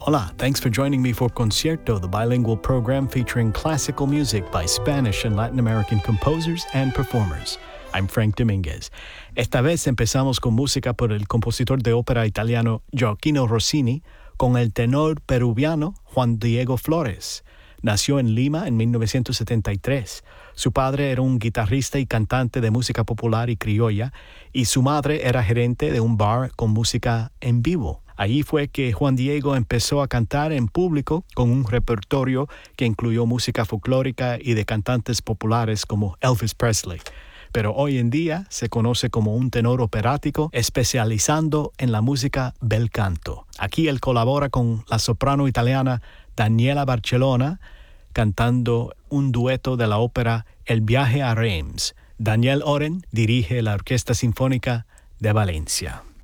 Hola, thanks for joining me for Concierto, the bilingual program featuring classical music by Spanish and Latin American composers and performers. I'm Frank Dominguez. Esta vez empezamos con música por el compositor de ópera italiano Gioachino Rossini con el tenor peruviano Juan Diego Flores. Nació en Lima en 1973. Su padre era un guitarrista y cantante de música popular y criolla, y su madre era gerente de un bar con música en vivo. Allí fue que Juan Diego empezó a cantar en público con un repertorio que incluyó música folclórica y de cantantes populares como Elvis Presley. Pero hoy en día se conoce como un tenor operático especializando en la música bel canto. Aquí él colabora con la soprano italiana Daniela Barcellona cantando un dueto de la ópera El viaje a Reims. Daniel Oren dirige la Orquesta Sinfónica de Valencia.